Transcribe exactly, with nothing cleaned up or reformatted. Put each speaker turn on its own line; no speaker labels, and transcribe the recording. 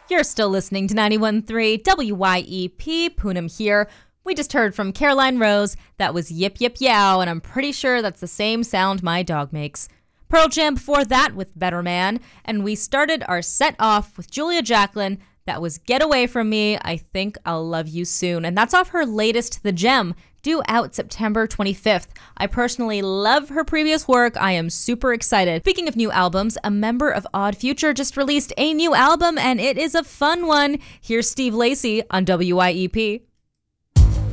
You're still listening to ninety-one point three W Y E P, Poonam here. We just heard from Caroline Rose. That was Yip Yip Yow, and I'm pretty sure that's the same sound my dog makes. Pearl Jam before that with Better Man, and we started our set off with Julia Jacklin. That was Get Away From Me, I Think I'll Love You Soon, and that's off her latest, The Gem, due out September twenty-fifth. I personally love her previous work. I am super excited. Speaking of new albums, a member of Odd Future just released a new album, and it is a fun one. Here's Steve Lacy on W Y E P.